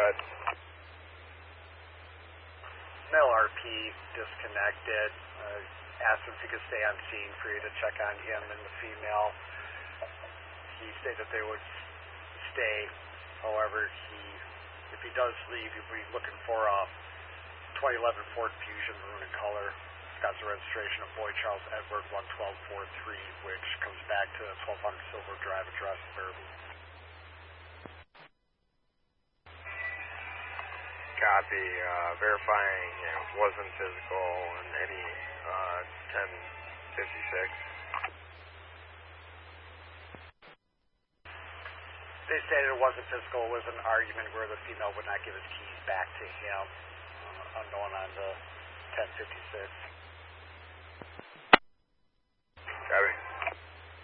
ahead. Male RP disconnected. Asked him if he could stay on scene for you to check on him and the female. He stated they would stay. However, if he does leave, he'll be looking for a 2011 Ford Fusion, maroon in color. It's got the registration of Boyd Charles Edward 11243, which comes back to 1200 Silver Drive address, Fairview. Copy. Verifying wasn't physical and any 1056. They stated it wasn't physical. It was an argument where the female would not give his keys back to him, unknown on the 1056.